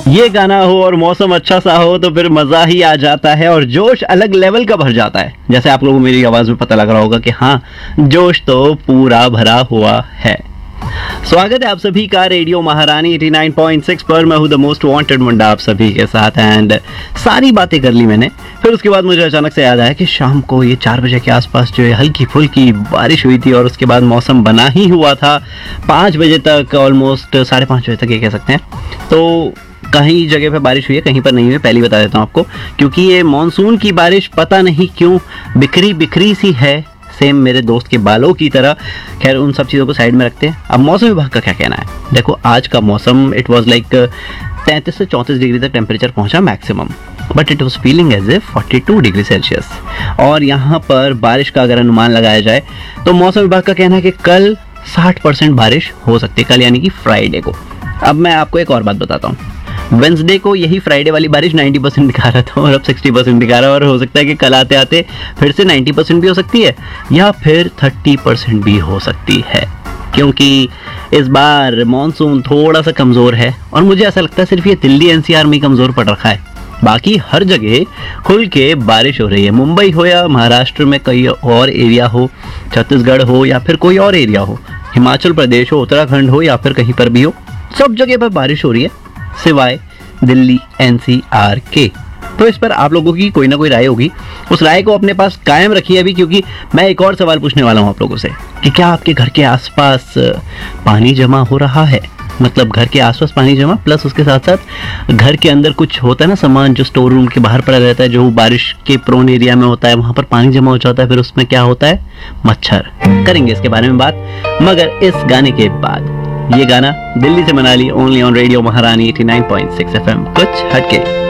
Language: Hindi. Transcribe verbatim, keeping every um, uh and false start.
ये गाना हो और मौसम अच्छा सा हो तो फिर मजा ही आ जाता है और जोश अलग लेवल का भर जाता है। जैसे आप लोगों को मेरी आवाज में पता लग रहा होगा कि हाँ, जोश तो पूरा भरा हुआ है। स्वागत है आप सभी का रेडियो महारानी नवासी पॉइंट सिक्स पर। मैं हूं द मोस्ट वांटेड मुंडा आप सभी के साथ। एंड सारी बातें कर ली मैंने, फिर उसके बाद मुझे अचानक से याद आया कि शाम को ये चार बजे के आसपास जो है हल्की फुल्की बारिश हुई थी और उसके बाद मौसम बना ही हुआ था पाँच बजे तक, ऑलमोस्ट साढ़े पाँच बजे तक ये कह सकते हैं। तो कहीं जगह पे बारिश हुई है, कहीं पर नहीं हुई, पहले बता देता हूँ आपको, क्योंकि ये मानसून की बारिश पता नहीं क्यों बिखरी बिखरी सी है, सेम मेरे दोस्त के बालों की तरह। खैर उन सब चीज़ों को साइड में रखते हैं। अब मौसम विभाग का क्या कहना है। देखो आज का मौसम इट वाज लाइक तैंतीस से चौंतीस डिग्री तक टेम्परेचर पहुंचा maximum, but it was feeling as a बयालीस डिग्री सेल्सियस। और यहाँ पर बारिश का अगर अनुमान लगाया जाए तो मौसम विभाग का कहना है कि कल साठ परसेंट बारिश हो सकती है, कल यानी कि फ्राइडे को। अब मैं आपको एक और बात बताता हूँ। वेंसडे को यही फ्राइडे वाली बारिश नब्बे परसेंट दिखा रहा था और अब साठ परसेंट दिखा रहा है, और हो सकता है कि कल आते आते फिर से नब्बे परसेंट भी हो सकती है या फिर तीस परसेंट भी हो सकती है, क्योंकि इस बार मॉनसून थोड़ा सा कमज़ोर है। और मुझे ऐसा लगता है सिर्फ ये दिल्ली एनसीआर में कमज़ोर पड़ रखा है, बाकी हर जगह खुल के बारिश हो रही है। मुंबई हो या महाराष्ट्र में कोई और एरिया हो, छत्तीसगढ़ हो या फिर कोई और एरिया हो, हिमाचल प्रदेश हो, उत्तराखंड हो या फिर कहीं पर भी हो, सब जगह पर बारिश हो रही है सिवाय दिल्ली एनसीआर के। तो इस पर आप लोगों की कोई ना कोई राय होगी, उस राय को अपने पास कायम रखिए अभी, क्योंकि मैं एक और सवाल पूछने वाला हूं आप लोगों से कि क्या आपके घर के आसपास पानी जमा हो रहा है। मतलब घर के आसपास पानी जमा प्लस उसके साथ साथ घर के अंदर कुछ होता है ना सामान जो स्टोर रूम के बाहर पड़ा रहता है, जो बारिश के प्रोन एरिया में होता है, वहां पर पानी जमा हो जाता है, फिर उसमें क्या होता है, मच्छर। करेंगे इसके बारे में बात, मगर इस गाने के बाद। ये गाना दिल्ली से मनाली, ओनली ऑन रेडियो महारानी नवासी पॉइंट सिक्स एफएम, कुछ हटके।